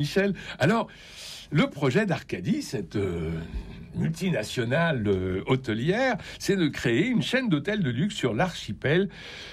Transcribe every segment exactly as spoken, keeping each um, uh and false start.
Michel, alors, le projet d'Arcadie, cette euh, multinationale euh, hôtelière, c'est de créer une chaîne d'hôtels de luxe sur l'archipel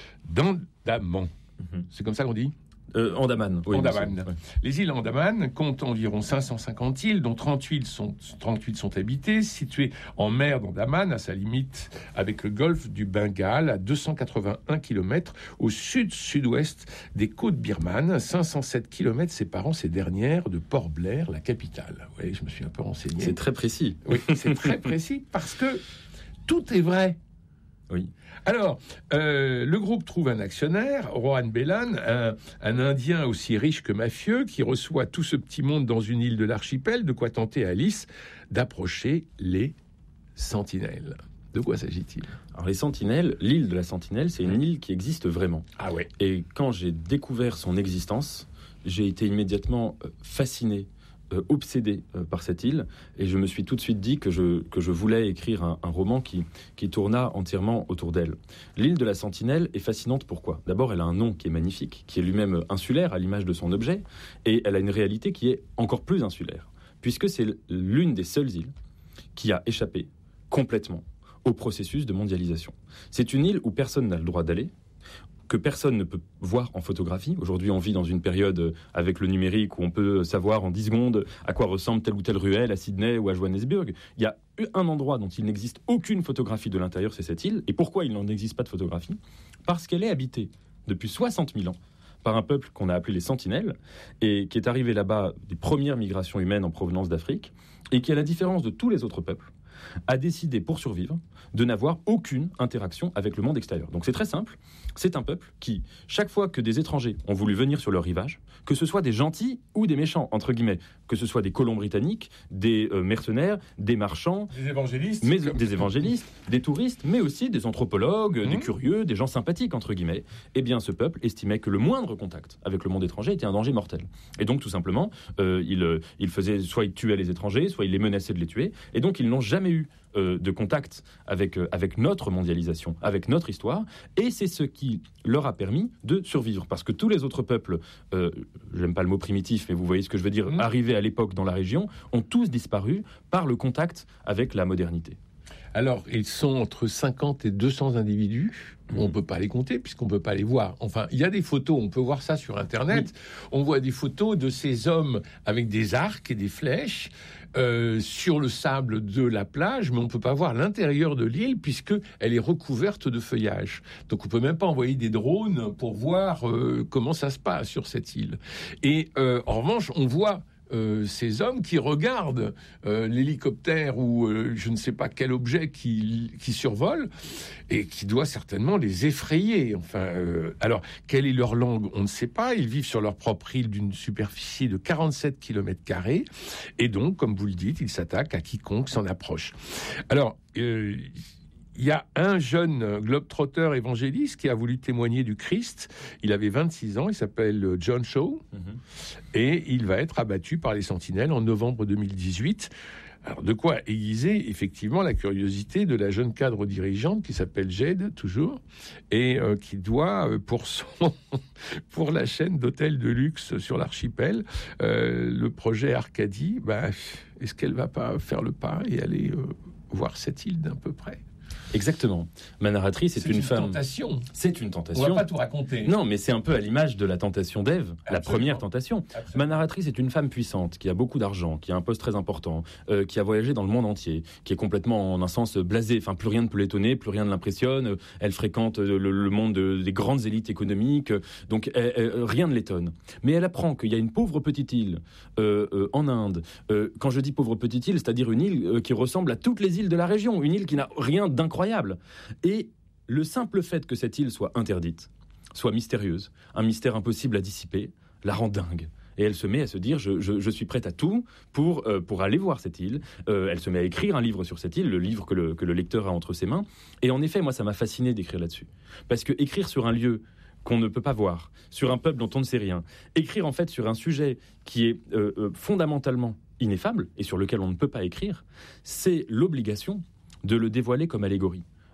d'Andaman. Mm-hmm. C'est comme ça qu'on dit ? Euh, Andaman, oui. Andaman. Oui. Les îles Andaman comptent environ cinq cent cinquante îles, dont trente-huit sont, trente-huit sont habitées, situées en mer d'Andaman, à sa limite avec le golfe du Bengale, à deux cent quatre-vingt-un kilomètres au sud-sud-ouest des côtes birmanes, cinq cent sept kilomètres séparant ces dernières de Port Blair, la capitale. Oui, je me suis un peu renseigné. C'est très précis. Oui, c'est très précis parce que tout est vrai. Oui. Alors, euh, le groupe trouve un actionnaire, Rohan Belan, un, un Indien aussi riche que mafieux, qui reçoit tout ce petit monde dans une île de l'archipel, de quoi tenter à Alice d'approcher les Sentinelles. De quoi s'agit-il ? Alors les Sentinelles, l'île de la Sentinelle, c'est une île qui existe vraiment. Ah ouais. Et quand j'ai découvert son existence, j'ai été immédiatement fasciné, Euh, obsédé euh, par cette île, et je me suis tout de suite dit que je, que je voulais écrire un, un roman qui, qui tourna entièrement autour d'elle. L'île de la Sentinelle est fascinante, pourquoi ? D'abord, elle a un nom qui est magnifique, qui est lui-même insulaire à l'image de son objet, et elle a une réalité qui est encore plus insulaire, puisque c'est l'une des seules îles qui a échappé complètement au processus de mondialisation. C'est une île où personne n'a le droit d'aller, que personne ne peut voir en photographie. Aujourd'hui, on vit dans une période avec le numérique où on peut savoir en dix secondes à quoi ressemble telle ou telle ruelle à Sydney ou à Johannesburg. Il y a un endroit dont il n'existe aucune photographie de l'intérieur, c'est cette île. Et pourquoi il n'en existe pas de photographie ? Parce qu'elle est habitée depuis soixante mille ans par un peuple qu'on a appelé les Sentinelles, et qui est arrivé là-bas des premières migrations humaines en provenance d'Afrique, et qui, à la différence de tous les autres peuples, a décidé, pour survivre, de n'avoir aucune interaction avec le monde extérieur. Donc c'est très simple, c'est un peuple qui, chaque fois que des étrangers ont voulu venir sur leur rivage, que ce soit des gentils ou des méchants, entre guillemets, que ce soit des colons britanniques, des euh, mercenaires, des marchands, des évangélistes, mais, comme... des évangélistes, des touristes, mais aussi des anthropologues, mmh. des curieux, des gens sympathiques, entre guillemets, eh bien ce peuple estimait que le moindre contact avec le monde étranger était un danger mortel. Et donc tout simplement, euh, il, euh, il faisait, soit il tuait les étrangers, soit il les menaçait de les tuer, et donc ils n'ont jamais eu euh, de contact avec, euh, avec notre mondialisation, avec notre histoire, et c'est ce qui leur a permis de survivre. Parce que tous les autres peuples, euh, j'aime pas le mot primitif, mais vous voyez ce que je veux dire, mmh. arrivés à l'époque dans la région, ont tous disparu par le contact avec la modernité. Alors, ils sont entre cinquante et deux cents individus. On ne peut pas les compter puisqu'on ne peut pas les voir. Enfin, il y a des photos, on peut voir ça sur Internet. Oui. On voit des photos de ces hommes avec des arcs et des flèches euh, sur le sable de la plage, mais on ne peut pas voir l'intérieur de l'île puisqu'elle est recouverte de feuillage. Donc, on ne peut même pas envoyer des drones pour voir euh, comment ça se passe sur cette île. Et euh, en revanche, on voit Euh, ces hommes qui regardent euh, l'hélicoptère ou euh, je ne sais pas quel objet qui, qui survole et qui doit certainement les effrayer. Enfin, euh, alors, quelle est leur langue ? On ne sait pas. Ils vivent sur leur propre île d'une superficie de quarante-sept kilomètres carrés et donc, comme vous le dites, ils s'attaquent à quiconque s'en approche. Alors, euh, il y a un jeune globe-trotteur évangéliste qui a voulu témoigner du Christ. Il avait vingt-six ans, il s'appelle John Shaw, mm-hmm. et il va être abattu par les Sentinelles en novembre deux mille dix-huit. Alors, de quoi aiguiser effectivement la curiosité de la jeune cadre dirigeante qui s'appelle Jade, toujours, et euh, qui doit, euh, pour son, pour la chaîne d'hôtels de luxe sur l'archipel, euh, le projet Arcadie, bah, est-ce qu'elle va pas faire le pas et aller euh, voir cette île d'un peu près ? Exactement. Ma narratrice est, c'est une, une femme. Tentation. C'est une tentation. On va pas tout raconter. Non, mais c'est un peu à l'image de la tentation d'Ève, Absolument. La première tentation. Absolument. Ma narratrice est une femme puissante, qui a beaucoup d'argent, qui a un poste très important, euh, qui a voyagé dans le monde entier, qui est complètement en un sens blasée. Enfin, plus rien ne peut l'étonner, plus rien ne l'impressionne. Elle fréquente le, le monde de, des grandes élites économiques, donc elle, elle, rien ne l'étonne. Mais elle apprend qu'il y a une pauvre petite île euh, euh, en Inde. Euh, quand je dis pauvre petite île, c'est-à-dire une île euh, qui ressemble à toutes les îles de la région, une île qui n'a rien d'incroyable. Et le simple fait que cette île soit interdite, soit mystérieuse, un mystère impossible à dissiper, la rend dingue. Et elle se met à se dire, je, je, je suis prête à tout pour, euh, pour aller voir cette île. Euh, elle se met à écrire un livre sur cette île, le livre que le, que le lecteur a entre ses mains. Et en effet, moi, ça m'a fasciné d'écrire là-dessus. Parce que écrire sur un lieu qu'on ne peut pas voir, sur un peuple dont on ne sait rien, écrire en fait sur un sujet qui est euh, euh, fondamentalement ineffable et sur lequel on ne peut pas écrire, c'est l'obligation de le dévoiler comme allégorie.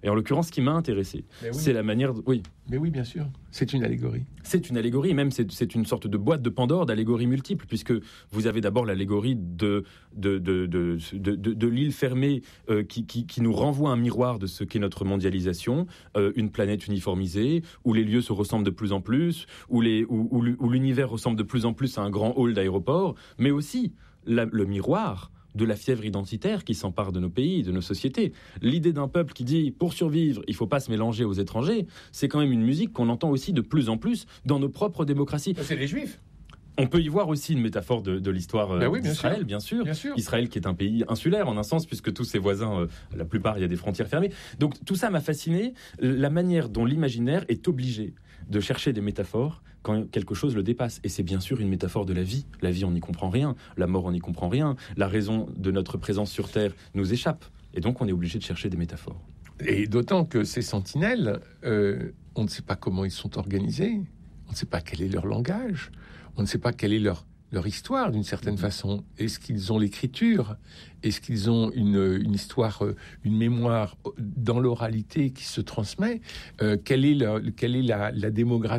Et en l'occurrence, ce qui m'a intéressé, oui. c'est la manière... De... Oui. Mais oui, bien sûr. C'est une allégorie. C'est une allégorie, même c'est, c'est une sorte de boîte de Pandore d'allégories multiples, puisque vous avez d'abord l'allégorie de, de, de, de, de, de, de l'île fermée euh, qui, qui, qui nous renvoie un miroir de ce qu'est notre mondialisation, euh, une planète uniformisée, où les lieux se ressemblent de plus en plus, où, les, où, où, où l'univers ressemble de plus en plus à un grand hall d'aéroport, mais aussi la, le miroir de la fièvre identitaire qui s'empare de nos pays, de nos sociétés. L'idée d'un peuple qui dit « pour survivre, il ne faut pas se mélanger aux étrangers », c'est quand même une musique qu'on entend aussi de plus en plus dans nos propres démocraties. C'est les Juifs. On peut y voir aussi une métaphore de, de l'histoire euh, ben oui, d'Israël, bien sûr. bien sûr. Israël qui est un pays insulaire en un sens, puisque tous ses voisins, euh, la plupart, il y a des frontières fermées. Donc tout ça m'a fasciné, la manière dont l'imaginaire est obligé de chercher des métaphores quand quelque chose le dépasse. Et c'est bien sûr une métaphore de la vie. La vie, on n'y comprend rien. La mort, on n'y comprend rien. La raison de notre présence sur Terre nous échappe. Et donc, on est obligé de chercher des métaphores. Et d'autant que ces sentinelles, euh, on ne sait pas comment ils sont organisés. On ne sait pas quel est leur langage. On ne sait pas quelle est leur, leur histoire, d'une certaine façon. Est-ce qu'ils ont l'écriture ? Est-ce qu'ils ont une, une histoire, une mémoire dans l'oralité qui se transmet ? euh, Quelle est, la, quelle est la, la démographie ?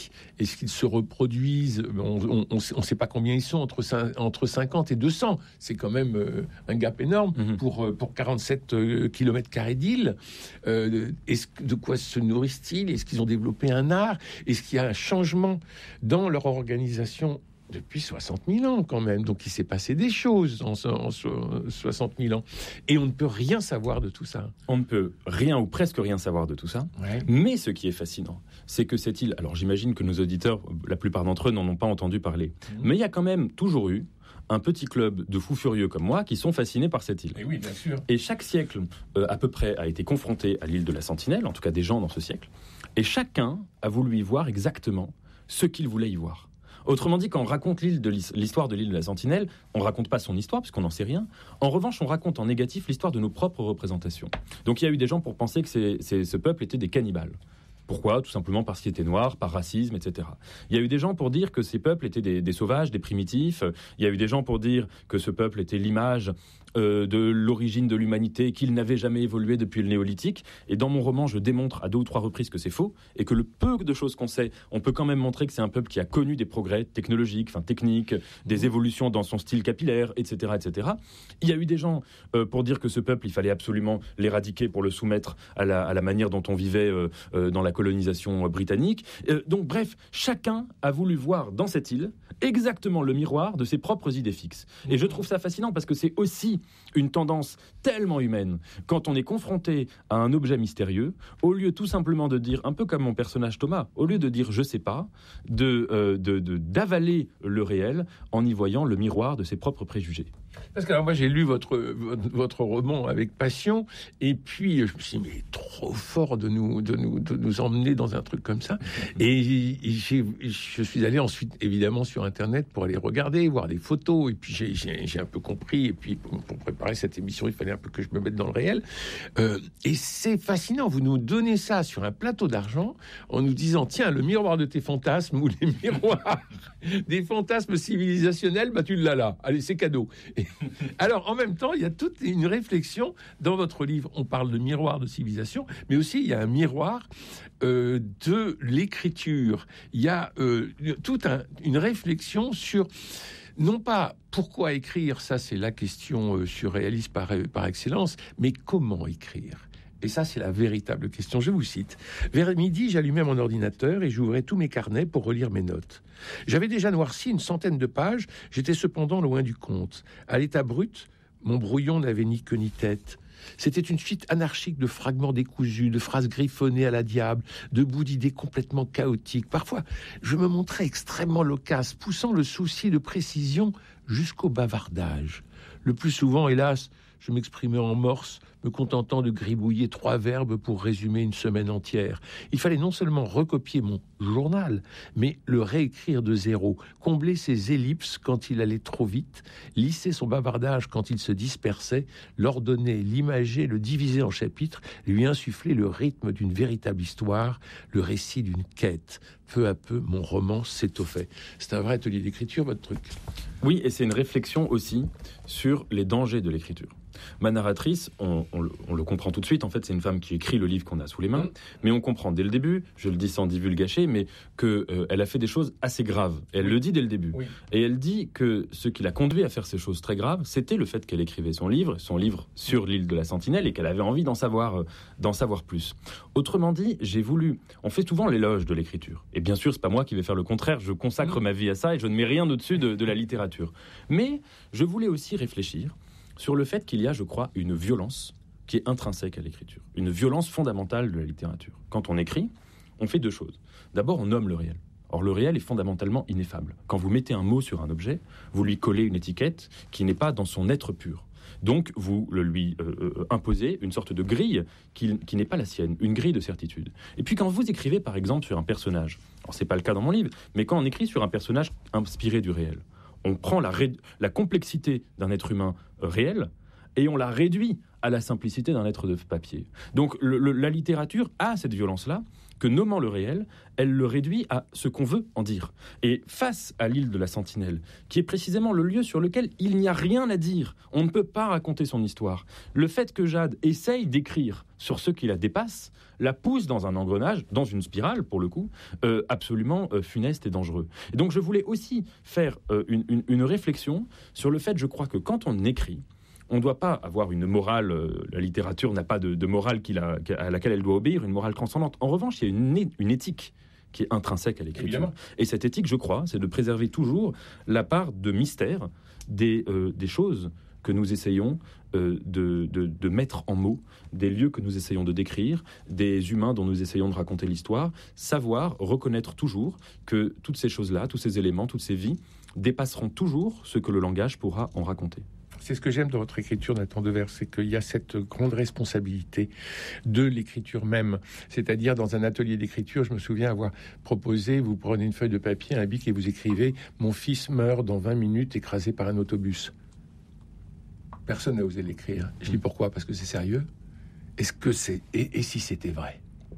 Est-ce qu'ils se reproduisent ? On ne sait pas combien ils sont, entre, entre cinquante et deux cents. C'est quand même euh, un gap énorme mm-hmm. pour, pour quarante-sept kilomètres carrés d'île. Euh, est-ce, de quoi se nourrissent-ils ? Est-ce qu'ils ont développé un art ? Est-ce qu'il y a un changement dans leur organisation ? Depuis soixante mille ans quand même, donc il s'est passé des choses en, en, en soixante mille ans. Et on ne peut rien savoir de tout ça. On ne peut rien ou presque rien savoir de tout ça. Ouais. Mais ce qui est fascinant, c'est que cette île... Alors j'imagine que nos auditeurs, la plupart d'entre eux, n'en ont pas entendu parler. Mmh. Mais il y a quand même toujours eu un petit club de fous furieux comme moi qui sont fascinés par cette île. Et oui, bien sûr. Et chaque siècle, euh, à peu près, a été confronté à l'île de la Sentinelle, en tout cas des gens dans ce siècle. Et chacun a voulu y voir exactement ce qu'il voulait y voir. Autrement dit, quand on raconte l'île de l'histoire de l'île de la Sentinelle, on ne raconte pas son histoire, puisqu'on n'en sait rien. En revanche, on raconte en négatif l'histoire de nos propres représentations. Donc il y a eu des gens pour penser que c'est, c'est, ce peuple était des cannibales. Pourquoi ? Tout simplement parce qu'ils étaient noirs, par racisme, et cetera. Il y a eu des gens pour dire que ces peuples étaient des, des sauvages, des primitifs. Il y a eu des gens pour dire que ce peuple était l'image euh, de l'origine de l'humanité, qu'il n'avait jamais évolué depuis le néolithique. Et dans mon roman, je démontre à deux ou trois reprises que c'est faux, et que le peu de choses qu'on sait, on peut quand même montrer que c'est un peuple qui a connu des progrès technologiques, enfin techniques, des évolutions dans son style capillaire, et cetera, et cetera. Il y a eu des gens euh, pour dire que ce peuple, il fallait absolument l'éradiquer pour le soumettre à la, à la manière dont on vivait euh, euh, dans la colonisation britannique. Euh, donc bref, chacun a voulu voir dans cette île exactement le miroir de ses propres idées fixes. Et je trouve ça fascinant parce que c'est aussi une tendance tellement humaine. Quand on est confronté à un objet mystérieux, au lieu tout simplement de dire, un peu comme mon personnage Thomas, au lieu de dire je sais pas, de, euh, de, de, d'avaler le réel en y voyant le miroir de ses propres préjugés. Parce que alors moi j'ai lu votre, votre, votre roman avec passion, et puis je me suis dit, mais trop fort de nous, de nous, de nous emmener dans un truc comme ça. Et j'ai, je suis allé ensuite évidemment sur Internet pour aller regarder, voir des photos, et puis j'ai, j'ai, j'ai un peu compris, et puis pour, pour préparer cette émission, il fallait un peu que je me mette dans le réel. Euh, et c'est fascinant, vous nous donnez ça sur un plateau d'argent en nous disant, tiens, le miroir de tes fantasmes, ou les miroirs des fantasmes civilisationnels, bah tu l'as là, allez, c'est cadeau. Et alors, en même temps, il y a toute une réflexion dans votre livre. On parle de miroir de civilisation, mais aussi il y a un miroir euh, de l'écriture. Il y a euh, toute un, une réflexion sur, non pas pourquoi écrire, ça c'est la question euh, surréaliste par, par excellence, mais comment écrire. Et ça, c'est la véritable question. Je vous cite. « Vers midi, j'allumais mon ordinateur et j'ouvrais tous mes carnets pour relire mes notes. J'avais déjà noirci une centaine de pages, j'étais cependant loin du compte. À l'état brut, mon brouillon n'avait ni queue ni tête. C'était une suite anarchique de fragments décousus, de phrases griffonnées à la diable, de bouts d'idées complètement chaotiques. Parfois, je me montrais extrêmement loquace, poussant le souci de précision jusqu'au bavardage. Le plus souvent, hélas, je m'exprimais en morse, me contentant de gribouiller trois verbes pour résumer une semaine entière. Il fallait non seulement recopier mon journal, mais le réécrire de zéro, combler ses ellipses quand il allait trop vite, lisser son bavardage quand il se dispersait, l'ordonner, l'imager, le diviser en chapitres, lui insuffler le rythme d'une véritable histoire, le récit d'une quête. Peu à peu, mon roman s'étoffait. C'est un vrai atelier d'écriture, votre truc. Oui, et c'est une réflexion aussi sur les dangers de l'écriture. Ma narratrice, on, on, on le comprend tout de suite, en fait, c'est une femme qui écrit le livre qu'on a sous les mains, mmh. mais on comprend dès le début, je le dis sans divulgacher, mais qu'elle euh, a fait des choses assez graves. Elle oui. le dit dès le début. Oui. Et elle dit que ce qui l'a conduit à faire ces choses très graves, c'était le fait qu'elle écrivait son livre, son livre sur l'île de la Sentinelle, et qu'elle avait envie d'en savoir, euh, d'en savoir plus. Autrement dit, j'ai voulu... On fait souvent l'éloge de l'écriture. Et bien sûr, c'est pas moi qui vais faire le contraire, je consacre mmh. ma vie à ça, et je ne mets rien au-dessus de, de la littérature. Mais je voulais aussi réfléchir sur le fait qu'il y a, je crois, une violence qui est intrinsèque à l'écriture. Une violence fondamentale de la littérature. Quand on écrit, on fait deux choses. D'abord, on nomme le réel. Or, le réel est fondamentalement ineffable. Quand vous mettez un mot sur un objet, vous lui collez une étiquette qui n'est pas dans son être pur. Donc, vous le lui euh, euh, imposez une sorte de grille qui, qui n'est pas la sienne, une grille de certitude. Et puis, quand vous écrivez, par exemple, sur un personnage, alors c'est pas le cas dans mon livre, mais quand on écrit sur un personnage inspiré du réel, on prend la, ré- la complexité d'un être humain réel et on la réduit à la simplicité d'un être de papier. Donc le, le, la littérature a cette violence-là, que nommant le réel, elle le réduit à ce qu'on veut en dire. Et face à l'île de la Sentinelle, qui est précisément le lieu sur lequel il n'y a rien à dire, on ne peut pas raconter son histoire, le fait que Jade essaye d'écrire sur ce qui la dépasse, la pousse dans un engrenage, dans une spirale pour le coup, euh, absolument euh, funeste et dangereux. Et donc je voulais aussi faire euh, une, une, une réflexion sur le fait, je crois que quand on écrit, on ne doit pas avoir une morale, euh, la littérature n'a pas de, de morale qu'il a, à laquelle elle doit obéir, une morale transcendante. En revanche, il y a une, une éthique qui est intrinsèque à l'écriture. Évidemment. Et cette éthique, je crois, c'est de préserver toujours la part de mystère des, euh, des choses que nous essayons euh, de, de, de mettre en mots, des lieux que nous essayons de décrire, des humains dont nous essayons de raconter l'histoire, savoir, reconnaître toujours que toutes ces choses-là, tous ces éléments, toutes ces vies dépasseront toujours ce que le langage pourra en raconter. C'est ce que j'aime dans votre écriture, Nathan Devers, c'est qu'il y a cette grande responsabilité de l'écriture même. C'est-à-dire, dans un atelier d'écriture, je me souviens avoir proposé, vous prenez une feuille de papier, un bic et vous écrivez « Mon fils meurt dans vingt minutes écrasé par un autobus ». Personne n'a osé l'écrire. Je dis pourquoi ? Parce que c'est sérieux. Est-ce que c'est... Et, et si c'était vrai ?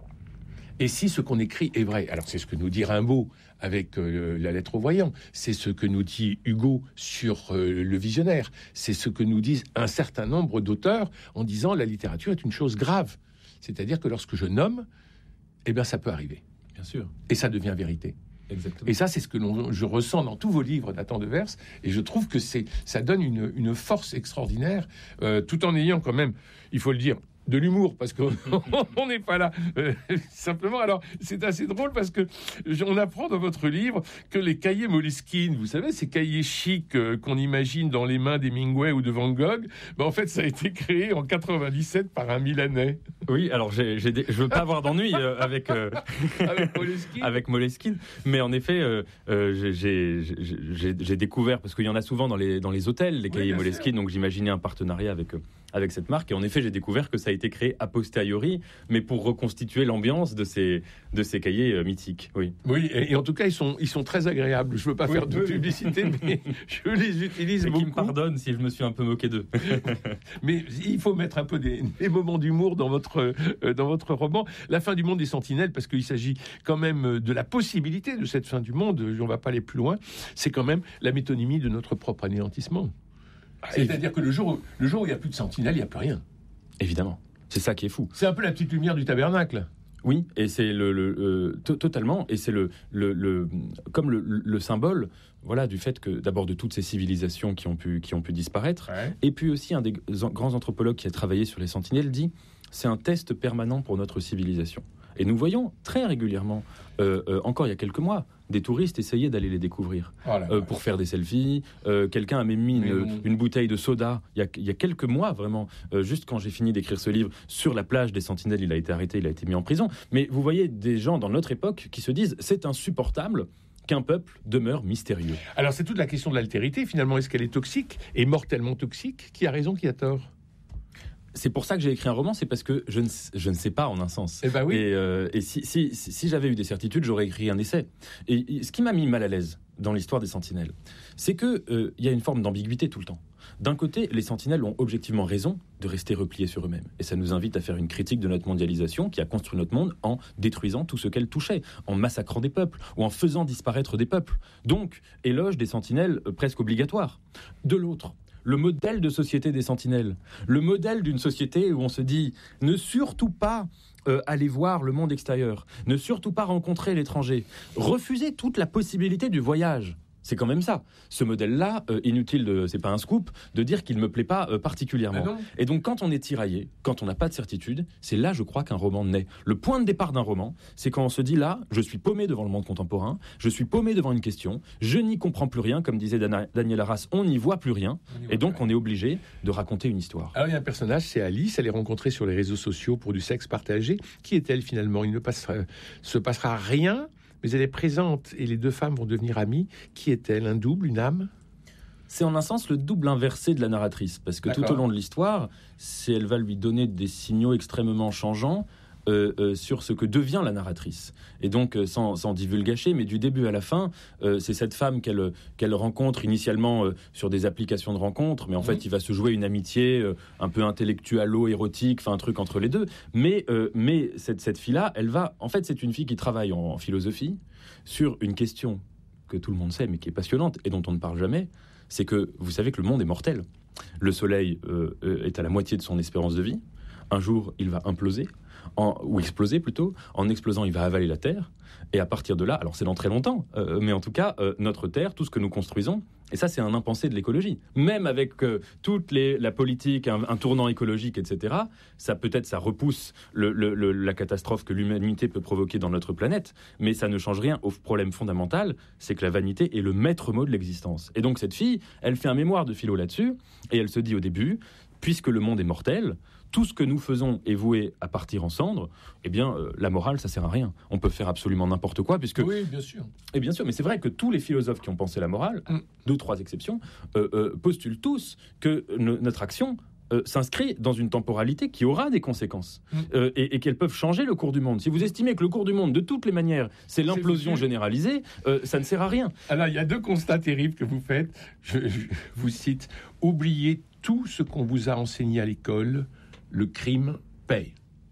Et si ce qu'on écrit est vrai ? Alors c'est ce que nous dit Rimbaud avec euh, la lettre au voyant, c'est ce que nous dit Hugo sur euh, le visionnaire, c'est ce que nous disent un certain nombre d'auteurs en disant la littérature est une chose grave. C'est-à-dire que lorsque je nomme, eh bien ça peut arriver. Bien sûr. Et ça devient vérité. Exactement. Et ça, c'est ce que l'on, je ressens dans tous vos livres Nathan Devers, et je trouve que c'est, ça donne une, une force extraordinaire, euh, tout en ayant quand même, il faut le dire, de l'humour, parce qu'on n'est pas là euh, simplement. Alors, c'est assez drôle parce que on apprend dans votre livre que les cahiers Moleskine, vous savez, ces cahiers chics euh, qu'on imagine dans les mains d'Hemingway ou de Van Gogh, ben, en fait, ça a été créé en quatre-vingt-dix-sept par un Milanais. Oui, alors j'ai, j'ai des, je veux pas avoir d'ennui euh, avec euh, avec Moleskine. avec Moleskine, mais en effet, euh, euh, j'ai, j'ai, j'ai, j'ai découvert, parce qu'il y en a souvent dans les dans les hôtels, les cahiers oui, Moleskine, sûr. Donc j'imaginais un partenariat avec eux. Avec cette marque, et en effet j'ai découvert que ça a été créé a posteriori, mais pour reconstituer l'ambiance de ces, de ces cahiers euh, mythiques. Oui, oui et, et en tout cas ils sont, ils sont très agréables, je ne veux pas oui, faire de oui. publicité, mais je les utilise et beaucoup. Qui me pardonne si je me suis un peu moqué d'eux. Mais il faut mettre un peu des, des moments d'humour dans votre, euh, dans votre roman. La fin du monde des Sentinelles, parce qu'il s'agit quand même de la possibilité de cette fin du monde, on ne va pas aller plus loin, c'est quand même la métonymie de notre propre anéantissement. C'est-à-dire que le jour, où, le jour où il n'y a plus de sentinelles, il n'y a plus rien. Évidemment. C'est ça qui est fou. C'est un peu la petite lumière du tabernacle. Oui, et c'est le, le euh, t- totalement, et c'est le, le, le comme le, le symbole, voilà, du fait que d'abord de toutes ces civilisations qui ont pu, qui ont pu disparaître, ouais. Et puis aussi un des grands anthropologues qui a travaillé sur les sentinelles dit, c'est un test permanent pour notre civilisation. Et nous voyons très régulièrement, euh, euh, encore il y a quelques mois, des touristes essayer d'aller les découvrir oh euh, pour faire des selfies. Euh, quelqu'un a même mis une, bon. une bouteille de soda il y a, il y a quelques mois, vraiment, euh, juste quand j'ai fini d'écrire ce livre, sur la plage des Sentinelles. Il a été arrêté, il a été mis en prison. Mais vous voyez des gens dans notre époque qui se disent c'est insupportable qu'un peuple demeure mystérieux. Alors c'est toute la question de l'altérité, finalement. Est-ce qu'elle est toxique et mortellement toxique ? Qui a raison, qui a tort ? C'est pour ça que j'ai écrit un roman, c'est parce que je ne, je ne sais pas en un sens. Eh ben oui. Et, euh, et si, si, si, si j'avais eu des certitudes, j'aurais écrit un essai. Et, et ce qui m'a mis mal à l'aise dans l'histoire des Sentinelles, c'est qu'il euh, y a une forme d'ambiguïté tout le temps. D'un côté, les Sentinelles ont objectivement raison de rester repliés sur eux-mêmes. Et ça nous invite à faire une critique de notre mondialisation qui a construit notre monde en détruisant tout ce qu'elle touchait, en massacrant des peuples ou en faisant disparaître des peuples. Donc, éloge des Sentinelles euh, presque obligatoire. De l'autre, le modèle de société des sentinelles, le modèle d'une société où on se dit ne surtout pas euh, aller voir le monde extérieur, ne surtout pas rencontrer l'étranger, refuser toute la possibilité du voyage. C'est quand même ça. Ce modèle-là, euh, inutile, de, c'est pas un scoop, de dire qu'il ne me plaît pas euh, particulièrement. Et donc, quand on est tiraillé, quand on n'a pas de certitude, c'est là, je crois, qu'un roman naît. Le point de départ d'un roman, c'est quand on se dit là, je suis paumé devant le monde contemporain, je suis paumé devant une question, je n'y comprends plus rien, comme disait Dana, Daniel Arras, on n'y voit plus rien, et donc on est obligé de raconter une histoire. Alors, il y a un personnage, c'est Alice, elle est rencontrée sur les réseaux sociaux pour du sexe partagé. Qui est-elle finalement ? Il ne passera, se passera rien, mais elle est présente et les deux femmes vont devenir amies. Qui est-elle ? Un double, une âme ? C'est en un sens le double inversé de la narratrice, parce que D'accord. tout au long de l'histoire, c'est, elle va lui donner des signaux extrêmement changeants euh, euh, sur ce que devient la narratrice. Et donc, euh, sans, sans divulgacher, mais du début à la fin, euh, c'est cette femme qu'elle, qu'elle rencontre initialement euh, sur des applications de rencontres, mais en mmh. fait, il va se jouer une amitié euh, un peu intellectualo-érotique, enfin un truc entre les deux. Mais, euh, mais cette, cette fille-là, elle va... En fait, c'est une fille qui travaille en, en philosophie sur une question que tout le monde sait, mais qui est passionnante et dont on ne parle jamais, c'est que vous savez que le monde est mortel. Le soleil euh, est à la moitié de son espérance de vie. Un jour, il va imploser, en, ou exploser plutôt. En explosant, il va avaler la Terre. Et à partir de là, alors c'est dans très longtemps, euh, mais en tout cas, euh, notre Terre, tout ce que nous construisons, et ça c'est un impensé de l'écologie. Même avec euh, toute les, la politique, un, un tournant écologique, et cetera, ça peut-être ça repousse le, le, le, la catastrophe que l'humanité peut provoquer dans notre planète, mais ça ne change rien au problème fondamental, c'est que la vanité est le maître mot de l'existence. Et donc cette fille, elle fait un mémoire de philo là-dessus, et elle se dit au début, puisque le monde est mortel, tout ce que nous faisons est voué à partir en cendres, eh bien, euh, la morale, ça sert à rien. On peut faire absolument n'importe quoi, puisque... Oui, bien sûr. Et bien sûr, mais c'est vrai que tous les philosophes qui ont pensé la morale, mm. deux, trois exceptions, euh, euh, postulent tous que ne, notre action euh, s'inscrit dans une temporalité qui aura des conséquences, mm. euh, et, et qu'elles peuvent changer le cours du monde. Si vous estimez que le cours du monde, de toutes les manières, c'est l'implosion c'est généralisée, euh, ça ne sert à rien. Alors, il y a deux constats terribles que vous faites. Je, je vous cite, « Oubliez tout ce qu'on vous a enseigné à l'école, le crime paye. »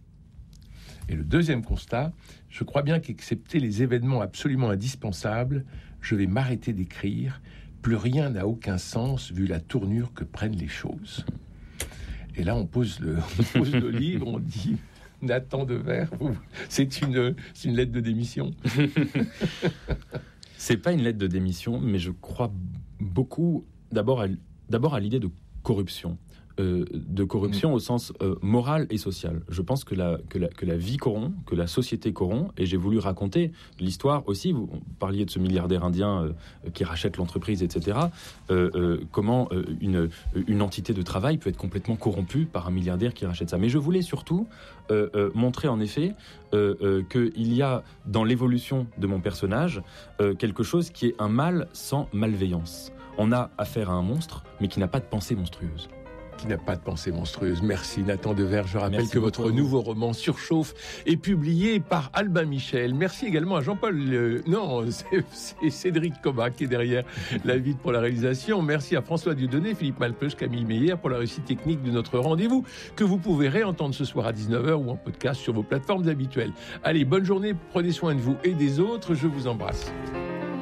Et le deuxième constat, je crois bien qu'excepté les événements absolument indispensables, je vais m'arrêter d'écrire. Plus rien n'a aucun sens vu la tournure que prennent les choses. Et là, on pose le, on pose le livre, on dit Nathan Dever, c'est une, c'est une lettre de démission. C'est pas une lettre de démission, mais je crois beaucoup d'abord à, d'abord à l'idée de corruption. Euh, de corruption mmh. au sens euh, moral et social. Je pense que la, que, la, que la vie corrompt, que la société corrompt, et j'ai voulu raconter l'histoire aussi, vous parliez de ce milliardaire indien euh, qui rachète l'entreprise, et cetera, euh, euh, comment euh, une, une entité de travail peut être complètement corrompue par un milliardaire qui rachète ça. Mais je voulais surtout euh, euh, montrer en effet euh, euh, qu'il y a dans l'évolution de mon personnage euh, quelque chose qui est un mal sans malveillance. On a affaire à un monstre, mais qui n'a pas de pensée monstrueuse. Qui n'a pas de pensée monstrueuse. Merci Nathan Dever. Je rappelle Merci que votre beaucoup. nouveau roman Surchauffe est publié par Albin Michel. Merci également à Jean-Paul... Euh, non, c'est, c'est Cédric Cobac qui est derrière la vitre pour la réalisation. Merci à François Dieudonné, Philippe Malpeuch, Camille Meyer pour la réussite technique de notre rendez-vous que vous pouvez réentendre ce soir à dix-neuf heures ou en podcast sur vos plateformes habituelles. Allez, bonne journée, prenez soin de vous et des autres. Je vous embrasse.